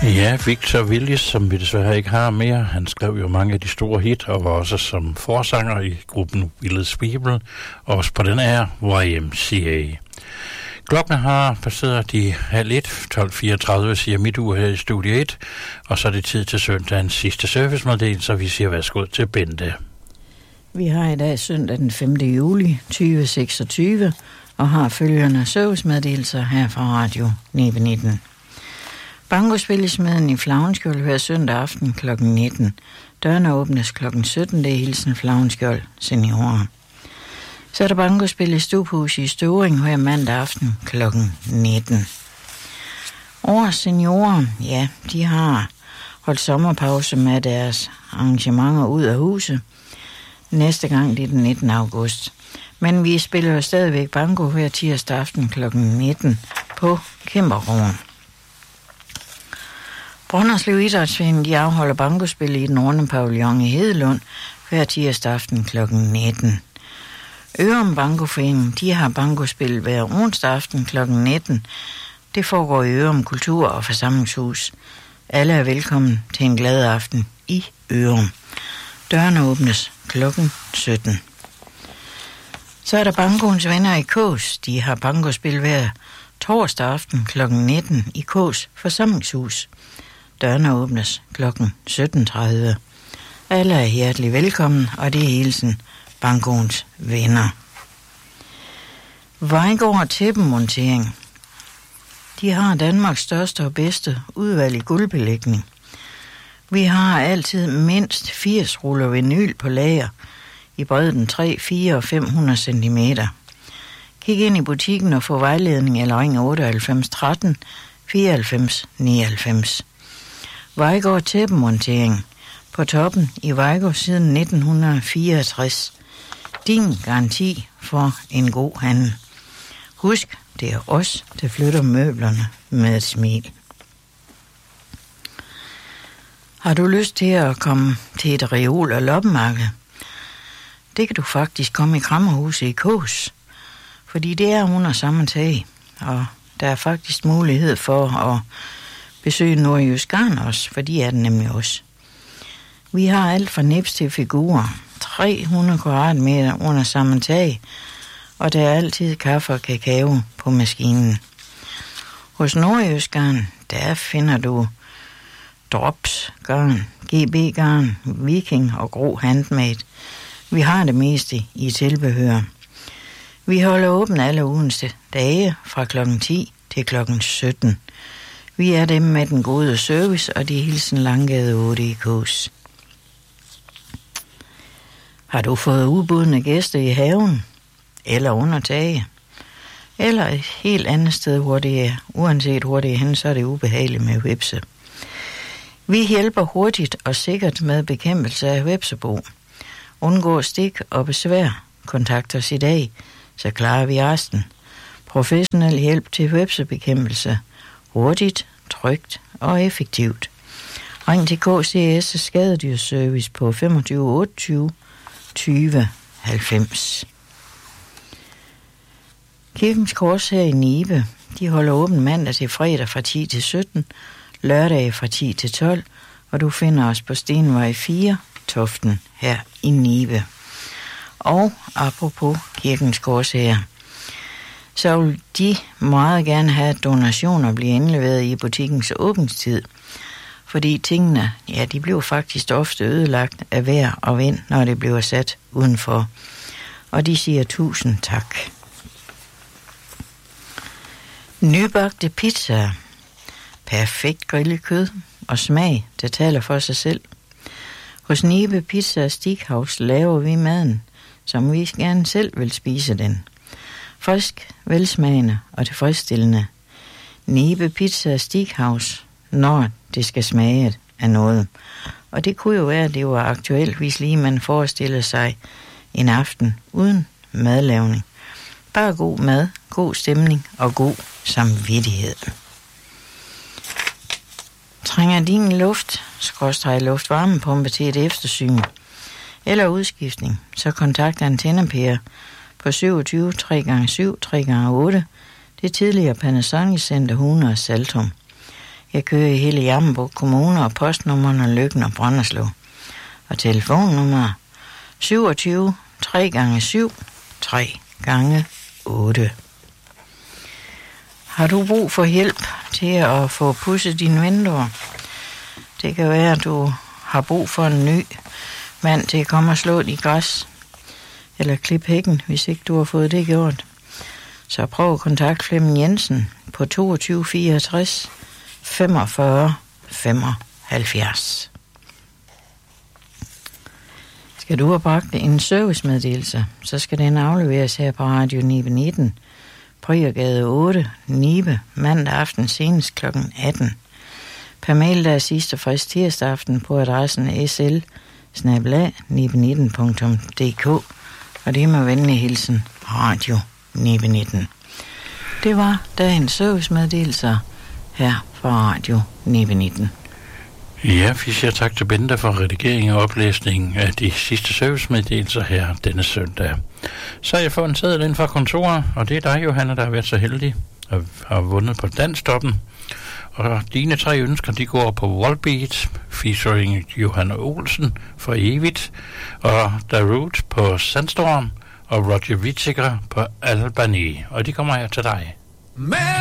Ja, Victor Willis, som vi desværre ikke har mere. Han skrev jo mange af de store hit, og var også som forsanger i gruppen Village People, og også på den her YMCA. Klokken har passeret de 12:34, siger mit uge her i Studie 1, og så er det tid til søndagens sidste servicemeddelelse, så vi siger værsgo til Bente. Vi har i dag søndag den 5. juli 2026, og har følgende servicemeddelelser her fra Radio 19. Bankospillesmeden i Flavnskjold hver søndag aften kl. 19. Dørene åbnes kl. 17. Det er hilsen Flavnskjold seniorer. Så er der bankospil i Stuphus i Støvring hver mandag aften kl. 19. Årets seniorer, ja, de har holdt sommerpause med deres arrangementer ud af huset. Næste gang det er den 19. august. Men vi spiller jo stadigvæk banko hver tirsdag aften kl. 19 på Kæmperoen. Brønderslev Idrætsforening, de afholder bankospil i den ordne pavillon i Hedelund hver tirsdag aften kl. 19. Ørum Bankoforening, de har bankospil hver onsdag aften kl. 19. Det foregår i Ørum Kultur- og Forsamlingshus. Alle er velkommen til en glad aften i Ørum. Dørene åbnes kl. 17. Så er der bankoens venner i Kås. De har bankospil hver torsdag aften kl. 19 i Kås Forsamlingshus. Dørene åbnes kl. 17.30. Alle er hjertelig velkommen, og det er hilsen bankoens venner. Vejgaard Tæppemontering. De har Danmarks største og bedste udvalg i guldbelægning. Vi har altid mindst 80 ruller vinyl på lager i bredden 3, 4 og 500 cm. Kig ind i butikken og få vejledning eller ring 98 13 94 99. Vejgaard Tæppemontering på toppen i Vejgaard siden 1964. Din garanti for en god handel. Husk, det er os, der flytter møblerne med et smil. Har du lyst til at komme til et reol- og loppemarked? Det kan du faktisk komme i Krammerhuset i Kås, fordi det er under samme tag, og der er faktisk mulighed for at besøge Nordjysk Garn også, for de er den nemlig også. Vi har alt fra nips til figurer, 300 kvadratmeter under samme tag, og der er altid kaffe og kakao på maskinen. Hos Nordjysk Garn, der finder du drops, garn, GB garn, viking og grå handmade. Vi har det meste i tilbehør. Vi holder åben alle ugens dage fra kl. 10 til kl. 17. Vi er dem med den gode service, og det er hilsen Langgade 8 i Kås. Har du fået ubudne gæster i haven? Eller under taget? Eller et helt andet sted, hvor det er, uanset hvor det er henne, så er det ubehageligt med hvepse. Vi hjælper hurtigt og sikkert med bekæmpelse af hvepsebo. Undgå stik og besvær. Kontakt os i dag, så klarer vi resten. Professionel hjælp til hvepsebekæmpelse. Hurtigt, trygt og effektivt. Ring til KCS Skadedyrservice på 25 28 20 90. Kirkens Kors her i Nibe, de holder åben mandag til fredag fra 10 til 17, lørdag fra 10 til 12, og du finder os på Stenvej 4, Toften her i Nibe. Og apropos Kirkens Kors her, så vil de meget gerne have, at donationer bliver indleveret i butikkens åbningstid. Fordi tingene, ja, de bliver faktisk ofte ødelagt af vejr og vind, når det bliver sat udenfor. Og de siger 1000 tak. Nybagte pizzaer. Perfekt grillet kød og smag, det taler for sig selv. Hos Nibe Pizza Steakhouse laver vi maden, som vi gerne selv vil spise den. Frisk, velsmagende og tilfredsstillende. Nibe Pizza Steakhouse, når det skal smage af noget. Og det kunne jo være, at det var aktuelt, hvis lige man forestiller sig en aften uden madlavning. Bare god mad, god stemning og god samvittighed. Trænger din luftvarmepumpe til et eftersyn eller udskiftning, så kontakt Antennepære på 27 3x7 3x8, det tidligere Panasonic Center 100 Saltum. Jeg kører i hele Jammerbugt Kommune, og postnummerne Løkken og Brønderslev. Og telefonnummer 27 3x7 3x8. Har du brug for hjælp til at få pudset dine vinduer? Det kan være, at du har brug for en ny mand til at komme og slå dit græs. Eller klippe hækken, hvis ikke du har fået det gjort. Så prøv at kontakte Flemming Jensen på 22 64 45 75. Skal du have bragt en servicemeddelelse, så skal den afleveres her på Radio Nibe 19, Bryggergade 8, Nibe, mandag aften senest kl. 18. Per mail der er sidste frist tirsdag aften på adressen sl@nibe19.dk, og det er med venlig hilsen Radio Nibe 19. Det var dagens servicemeddelelser her fra Radio Nibe 19. Ja, vi siger tak til Bente for redigering og oplæsning af de sidste servicemeddelelser her denne søndag. Så har jeg fået en seddel ind fra kontoret, og det er dig, Johanna, der har været så heldig og har vundet på Danstoppen. Og dine 3 ønsker, de går på Volbeat, featuring Johanna Olsen for evigt, og Darude på Sandstorm, og Roger Whittaker på Albany. Og de kommer her til dig.